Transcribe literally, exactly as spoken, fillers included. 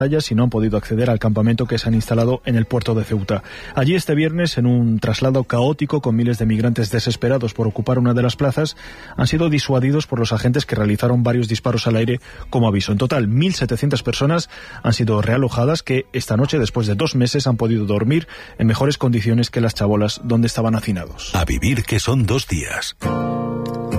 y no han podido acceder al campamento que se han instalado en el puerto de Ceuta. Allí este viernes, en un traslado caótico con miles de migrantes desesperados por ocupar una de las plazas, han sido disuadidos por los agentes que realizaron varios disparos al aire como aviso. En total, mil setecientas personas han sido realojadas que esta noche, después de dos meses, han podido dormir en mejores condiciones que las chabolas donde estaban hacinados. A vivir, que son dos días.